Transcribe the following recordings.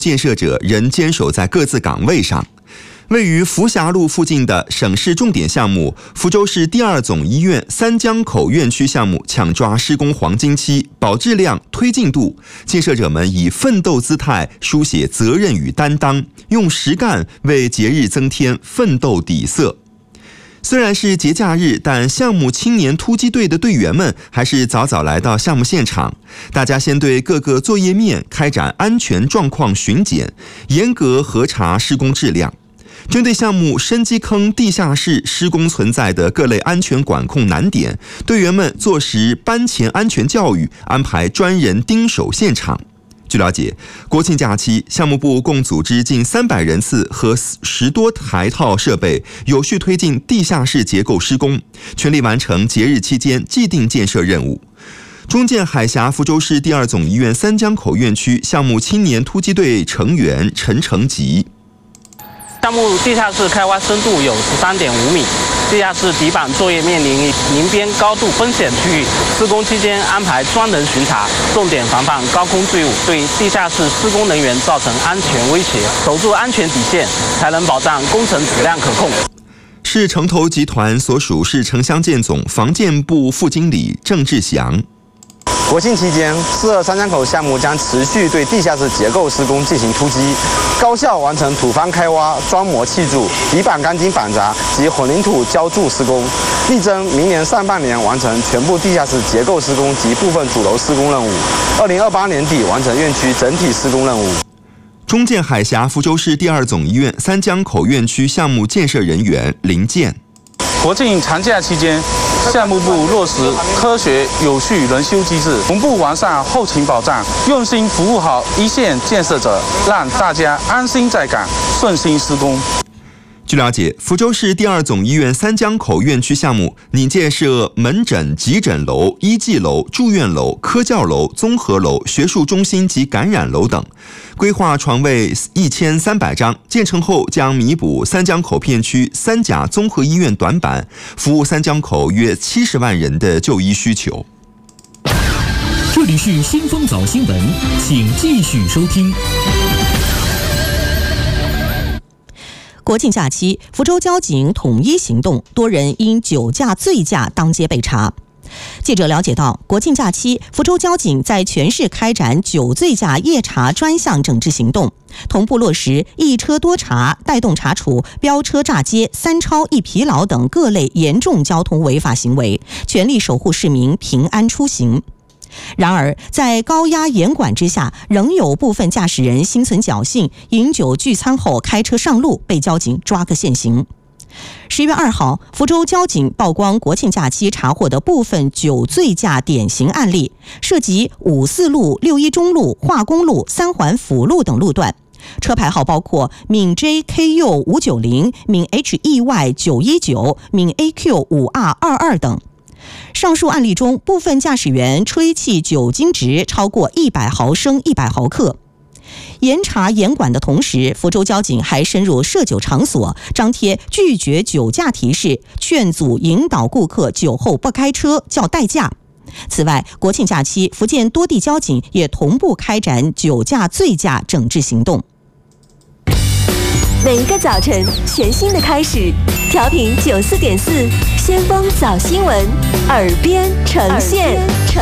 建设者仍坚守在各自岗位上。位于福霞路附近的省市重点项目福州市第二总医院三江口院区项目抢抓施工黄金期，保质量、推进度。建设者们以奋斗姿态书写责任与担当，用实干为节日增添奋斗底色。虽然是节假日，但项目青年突击队的队员们还是早早来到项目现场。大家先对各个作业面开展安全状况巡检，严格核查施工质量。针对项目深基坑地下室施工存在的各类安全管控难点，队员们坐实班前安全教育，安排专人盯守现场。据了解，国庆假期，项目部共组织近300人次和10多台套设备，有序推进地下室结构施工，全力完成节日期间既定建设任务。中建海峡福州市第二总医院三江口院区项目青年突击队成员陈成吉。 项目地下室开挖深度有13.5米，地下室底板作业面临临边高度风险区域，施工期间安排专人巡查，重点防范高空坠物对地下室施工人员造成安全威胁，守住安全底线，才能保障工程质量可控。 是城投集团所属市城乡建总房建部副经理郑志祥。 国庆期间，42三江口项目将持续对地下室结构施工进行突击，高效完成土方开挖、桩模砌筑、底板钢筋板砸及混凝土浇筑施工，力争明年上半年完成全部地下室结构施工及部分主楼施工任务，2028年底完成院区整体施工任务。 中建海峡福州市第二总医院三江口院区项目建设人员林健。 国庆长假期间，项目部落实科学有序轮休机制，同步完善后勤保障，用心服务好一线建设者，让大家安心在岗，顺心施工。 据了解，福州市第二总医院三江口院区项目拟建设门诊、急诊楼、医技楼、住院楼、科教楼、综合楼、学术中心及感染楼等，规划床位1300张，建成后将弥补三江口片区3甲综合医院短板，服务三江口约70万人的就医需求。 这里是新风早新闻，请继续收听。 国庆假期，福州交警统一行动，多人因酒驾醉驾当街被查。记者了解到，国庆假期，福州交警在全市开展酒醉驾夜查专项整治行动，同步落实一车多查，带动查处飙车炸街、3超1疲劳等各类严重交通违法行为，全力守护市民平安出行。然而，在高压严管之下，仍有部分驾驶人心存侥幸，饮酒聚餐后开车上路，被交警抓个现行。10月2号，福州交警曝光国庆假期查获的部分酒醉驾典型案例，涉及54路、61中路、化工路、3环辅路等路段，车牌号包括闽 JKU 590、闽 HEY 919、闽 AQ 5R22等。上述案例中，部分驾驶员吹气酒精值超过100毫升100毫克。严查严管的同时，福州交警还深入涉酒场所，张贴拒绝酒驾提示，劝阻引导顾客酒后不开车，叫代驾。此外，国庆假期，福建多地交警也同步开展酒驾醉驾整治行动。 每一个早晨，全新的开始，调频94.4，先锋早新闻，耳边呈现。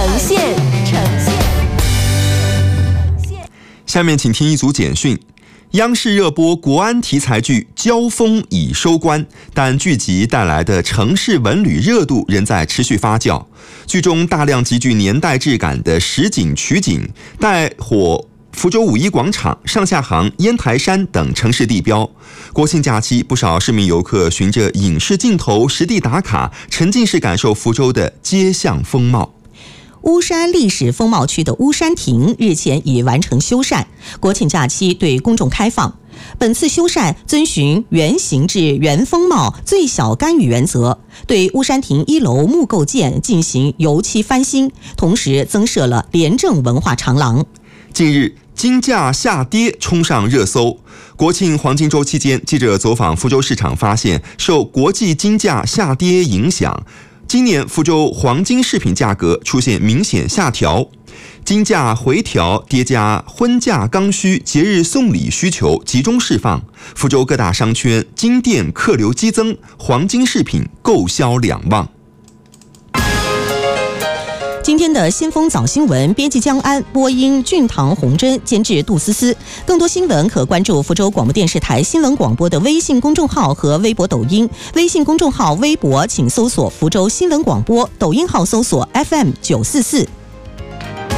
下面请听一组简讯。央视热播国安题材剧《交锋》已收官，但剧集带来的城市文旅热度仍在持续发酵。剧中大量极具年代质感的实景取景，带火福州五一广场、上下杭、烟台山等城市地标。国庆假期，不少市民游客循着影视镜头实地打卡，沉浸式感受福州的街巷风貌。 巫山历史风貌区的巫山亭日前已完成修缮，国庆假期对公众开放。本次修缮遵循原形制原风貌最小干预原则，对巫山亭1楼木构件进行油漆翻新，同时增设了廉政文化长廊。 近日，金价下跌冲上热搜。国庆黄金周期间，记者走访福州市场发现，受国际金价下跌影响，今年福州黄金饰品价格出现明显下调。 金价回调叠加婚嫁刚需、节日送礼需求集中释放，福州各大商圈金店客流激增，黄金饰品购销两旺。 今天的先锋早新闻，编辑江安，播音俊堂、洪真，监制杜思思。更多新闻可关注福州广播电视台新闻广播的微信公众号和微博、抖音。微信公众号、微博请搜索福州新闻广播，抖音号搜索 FM944。